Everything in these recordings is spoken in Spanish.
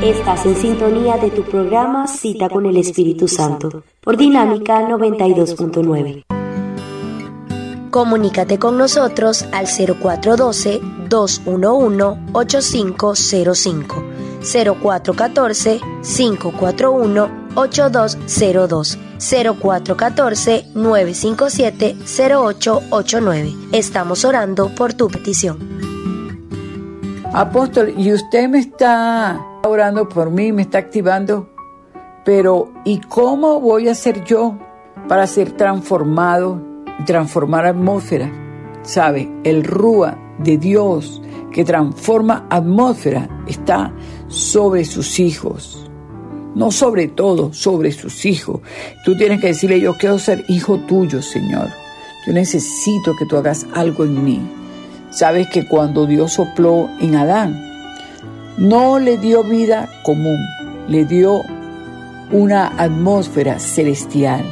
Estás en sintonía de tu programa Cita con el Espíritu Santo por Dinámica 92.9. Comunícate con nosotros al 0412-211-8505, 0414-541-8202, 0414-957-0889. Estamos orando por tu petición. Apóstol, y usted me está orando por mí, me está activando, pero ¿y cómo voy a ser yo para ser transformado, transformar atmósfera? ¿Sabe? El Rúa de Dios que transforma atmósfera está sobre sus hijos. No sobre todo, sobre sus hijos. Tú tienes que decirle: yo quiero ser hijo tuyo, Señor. Yo necesito que tú hagas algo en mí. Sabes que cuando Dios sopló en Adán, no le dio vida común, le dio una atmósfera celestial.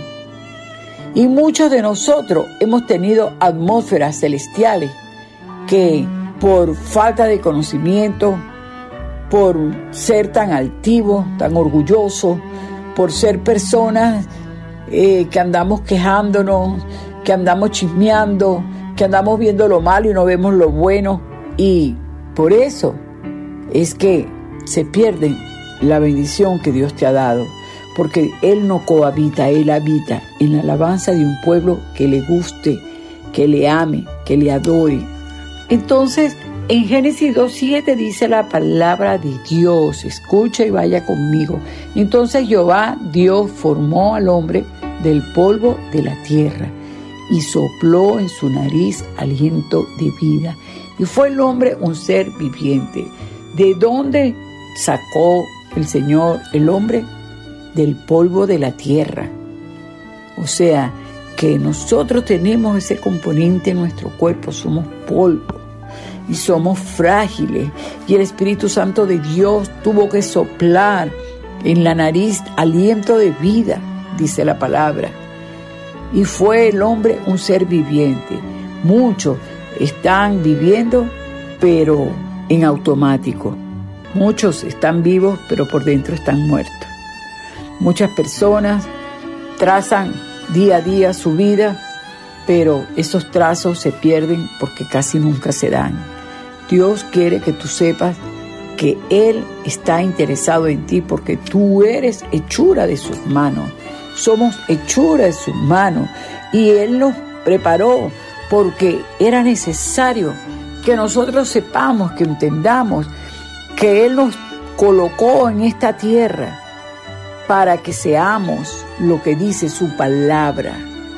Y muchos de nosotros hemos tenido atmósferas celestiales que por falta de conocimiento, por ser tan altivos, tan orgullosos, por ser personas que andamos quejándonos, que andamos chismeando, que andamos viendo lo malo y no vemos lo bueno, y por eso es que se pierde la bendición que Dios te ha dado, porque Él no cohabita, Él habita en la alabanza de un pueblo que le guste, que le ame, que le adore. Entonces, en Génesis 2:7 dice la palabra de Dios, escucha y vaya conmigo. Entonces Jehová, Dios, formó al hombre del polvo de la tierra y sopló en su nariz aliento de vida. Y fue el hombre un ser viviente. ¿De dónde sacó el Señor el hombre? Del polvo de la tierra. O sea, que nosotros tenemos ese componente en nuestro cuerpo, somos polvo y somos frágiles. Y el Espíritu Santo de Dios tuvo que soplar en la nariz aliento de vida, dice la palabra. Y fue el hombre un ser viviente. Muchos están viviendo, pero en automático. Muchos están vivos, pero por dentro están muertos. Muchas personas trazan día a día su vida, pero esos trazos se pierden porque casi nunca se dan. Dios quiere que tú sepas que Él está interesado en ti porque tú eres hechura de sus manos. Somos hechura de sus manos y Él nos preparó porque era necesario que nosotros sepamos, que entendamos que Él nos colocó en esta tierra para que seamos lo que dice su palabra.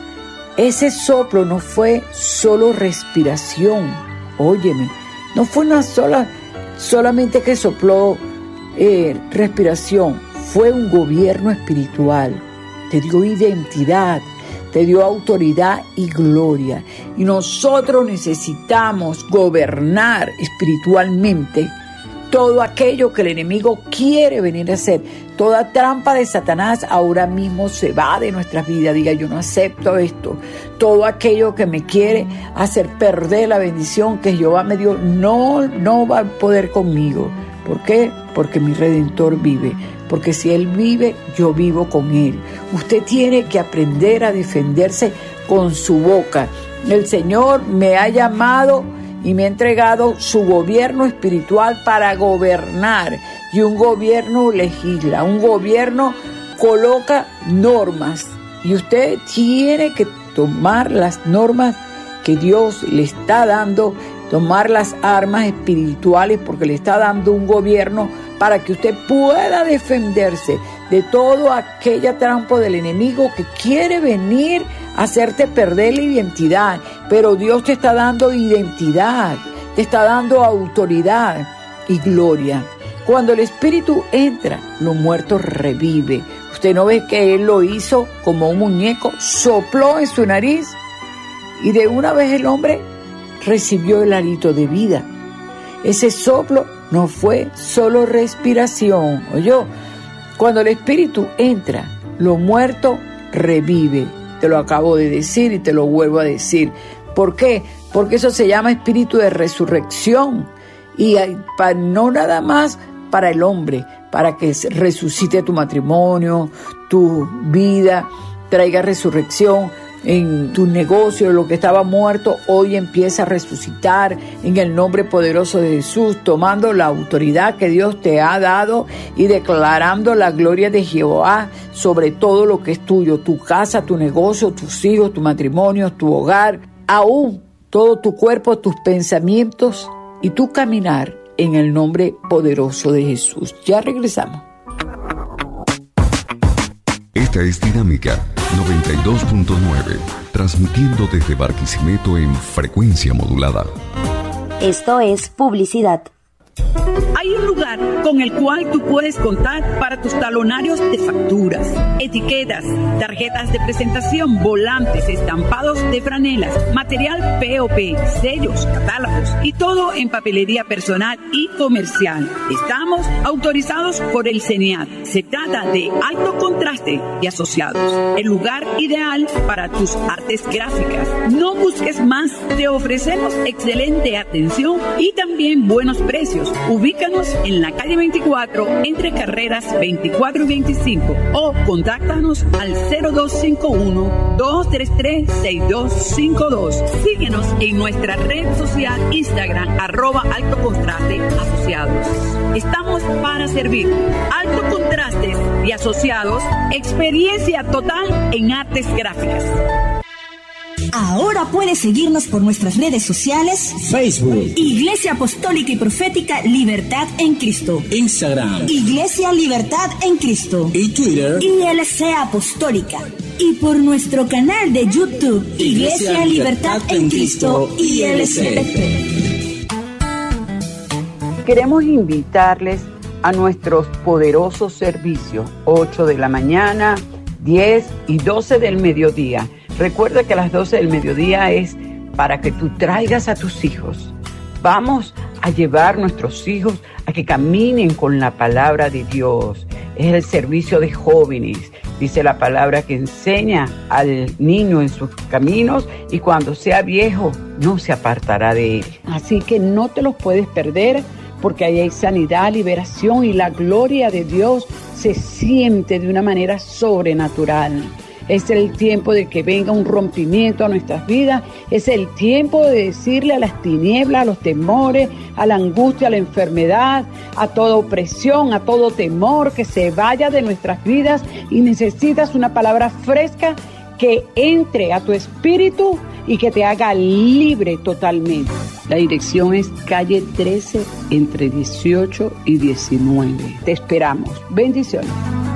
Ese soplo no fue solo respiración, óyeme, no fue solamente que sopló respiración, fue un gobierno espiritual. Te dio identidad, te dio autoridad y gloria. Y nosotros necesitamos gobernar espiritualmente todo aquello que el enemigo quiere venir a hacer. Toda trampa de Satanás ahora mismo se va de nuestras vidas. Diga: yo no acepto esto. Todo aquello que me quiere hacer perder la bendición que Jehová me dio, no va a poder conmigo. ¿Por qué? Porque mi Redentor vive. Porque si Él vive, yo vivo con Él. Usted tiene que aprender a defenderse con su boca. El Señor me ha llamado y me ha entregado su gobierno espiritual para gobernar. Y un gobierno legisla, un gobierno coloca normas. Y usted tiene que tomar las normas que Dios le está dando, tomar las armas espirituales porque le está dando un gobierno para que usted pueda defenderse de todo aquella trampa del enemigo que quiere venir a hacerte perder la identidad. Pero Dios te está dando identidad, te está dando autoridad y gloria. Cuando el Espíritu entra, lo muerto revive. Usted no ve que Él lo hizo como un muñeco, sopló en su nariz y de una vez el hombre recibió el hálito de vida. Ese soplo no fue solo respiración. Oyó, cuando el Espíritu entra, lo muerto revive. Te lo acabo de decir y te lo vuelvo a decir. ¿Por qué? Porque eso se llama espíritu de resurrección. Y no nada más para el hombre, para que resucite tu matrimonio, tu vida, traiga resurrección en tu negocio. Lo que estaba muerto hoy empieza a resucitar en el nombre poderoso de Jesús, tomando la autoridad que Dios te ha dado y declarando la gloria de Jehová sobre todo lo que es tuyo, tu casa, tu negocio, tus hijos, tu matrimonio, tu hogar, aún todo tu cuerpo, tus pensamientos y tu caminar en el nombre poderoso de Jesús. Ya regresamos. Esta es Dinámica 92.9, transmitiendo desde Barquisimeto en frecuencia modulada. Esto es publicidad. Hay un lugar con el cual tú puedes contar para tus talonarios de facturas, etiquetas, tarjetas de presentación, volantes, estampados de franelas, material POP, sellos, catálogos y todo en papelería personal y comercial. Estamos autorizados por el CENIAT. Se trata de Alto Contraste y Asociados, el lugar ideal para tus artes gráficas. No busques más, te ofrecemos excelente atención y también buenos precios. Ubícanos en la calle 24, entre carreras 24 y 25, o contáctanos al 0251-233-6252. Síguenos en nuestra red social Instagram, @Alto Contraste Asociados. Estamos para servir. Alto Contrastes y Asociados, experiencia total en artes gráficas. Ahora puedes seguirnos por nuestras redes sociales: Facebook, Iglesia Apostólica y Profética Libertad en Cristo; Instagram, Iglesia Libertad en Cristo; y Twitter, ILC Apostólica; y por nuestro canal de YouTube, Iglesia Libertad en Cristo, ILC. Queremos invitarles a nuestros poderosos servicios, 8 de la mañana, 10 y 12 del mediodía. Recuerda que a las 12 del mediodía es para que tú traigas a tus hijos. Vamos a llevar nuestros hijos a que caminen con la palabra de Dios. Es el servicio de jóvenes. Dice la palabra que enseña al niño en sus caminos y cuando sea viejo no se apartará de él. Así que no te los puedes perder, porque ahí hay sanidad, liberación y la gloria de Dios se siente de una manera sobrenatural. Es el tiempo de que venga un rompimiento a nuestras vidas. Es el tiempo de decirle a las tinieblas, a los temores, a la angustia, a la enfermedad, a toda opresión, a todo temor, que se vaya de nuestras vidas. Y necesitas una palabra fresca que entre a tu espíritu y que te haga libre totalmente. La dirección es calle 13, entre 18 y 19. Te esperamos. Bendiciones.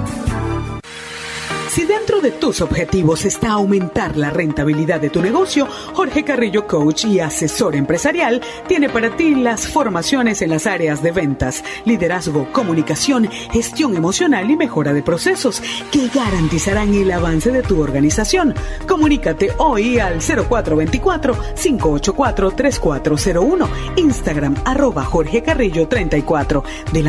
Si dentro de tus objetivos está aumentar la rentabilidad de tu negocio, Jorge Carrillo Coach y asesor empresarial tiene para ti las formaciones en las áreas de ventas, liderazgo, comunicación, gestión emocional y mejora de procesos que garantizarán el avance de tu organización. Comunícate hoy al 0424-584-3401, Instagram @Jorge Carrillo 34. De la